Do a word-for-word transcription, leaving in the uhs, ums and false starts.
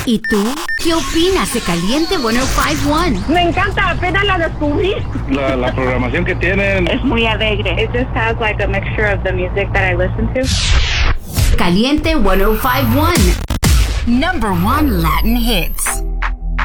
¿Y tú? ¿Qué opinas de Caliente ciento cincuenta y uno? Me encanta, apenas la descubrí. La, la programación que tienen es muy alegre. It just has like a mixture of the music that I listen to. Caliente ciento cincuenta y uno. Number one Latin hits.